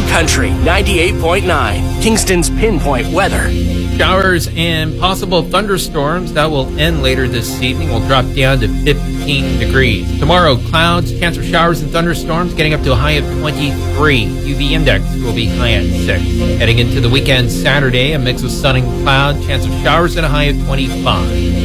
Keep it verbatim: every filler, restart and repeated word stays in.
Country ninety-eight point nine, Kingston's Pinpoint Weather. Showers and possible thunderstorms that will end later this evening will drop down to fifteen degrees. Tomorrow, clouds, chance of showers and thunderstorms getting up to a high of twenty-three. U V index will be high at six. Heading into the weekend Saturday, a mix of sun and cloud, chance of showers and a high of twenty-five.